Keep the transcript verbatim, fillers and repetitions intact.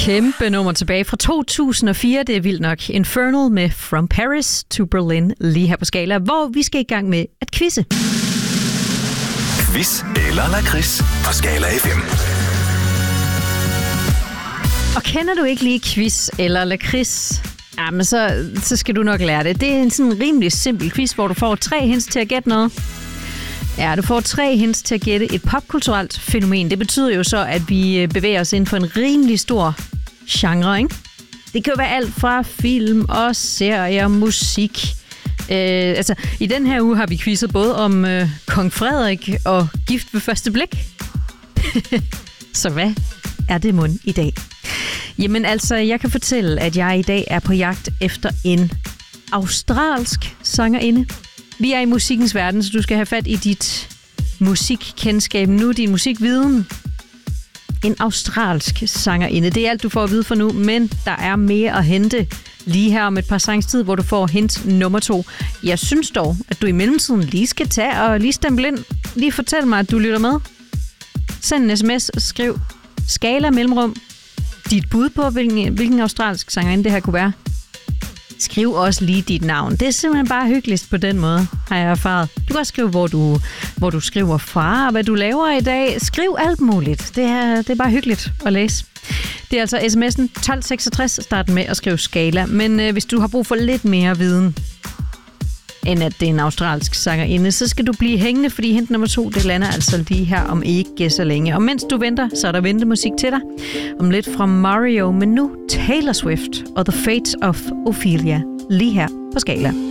Kæmpe nummer tilbage fra to tusind og fire. Det er vildt nok. Infernal med From Paris to Berlin lige her på Skala, hvor vi skal i gang med at quizze. Quiz eller lakrids på Skala F M. Og kender du ikke lige quiz eller lakrids, jamen så, så skal du nok lære det. Det er en sådan rimelig simpel quiz, hvor du får tre hints til at gætte noget. Ja, du får tre hints til at gætte et popkulturelt fænomen. Det betyder jo så, at vi bevæger os inden for en rimelig stor genre, ikke? Det kan jo være alt fra film og serier, musik. Øh, altså, i den her uge har vi quizzet både om øh, Kong Frederik og Gift ved første blik. Så hvad er det mund i dag? Jamen altså, jeg kan fortælle, at jeg i dag er på jagt efter en australsk sangerinde. Vi er i musikkens verden, så du skal have fat i dit musikkendskab nu, din musikviden. En australsk sangerinde. Det er alt, du får at vide for nu, men der er mere at hente lige her om et par sangs tid, hvor du får hint nummer to. Jeg synes dog, at du i mellemtiden lige skal tage og lige stemple ind. Lige fortæl mig, at du lytter med. Send en sms, skriv Skala mellemrum. Dit bud på, hvilken, hvilken australsk sangerinde det her kunne være. Skriv også lige dit navn. Det er simpelthen bare hyggeligst på den måde, har jeg erfaret. Du kan også skrive, hvor du, hvor du skriver fra, og hvad du laver i dag. Skriv alt muligt. Det er, det er bare hyggeligt at læse. Det er altså sms'en tolv seksogtres. Start med at skrive Skala. Men øh, hvis du har brug for lidt mere viden, end at det er en australsk sangerinde, så skal du blive hængende, fordi hint nummer to, det lander altså lige her om ikke så længe. Og mens du venter, så er der ventemusik til dig. Om lidt fra Mario, men nu Taylor Swift og The Fate of Ophelia lige her på Skala.